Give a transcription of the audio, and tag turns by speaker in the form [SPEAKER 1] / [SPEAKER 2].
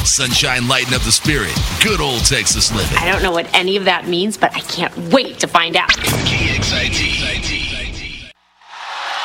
[SPEAKER 1] Sunshine lighten up the spirit. Good old Texas living.
[SPEAKER 2] I don't know what any of that means, but I can't wait to find out.
[SPEAKER 1] KXIT.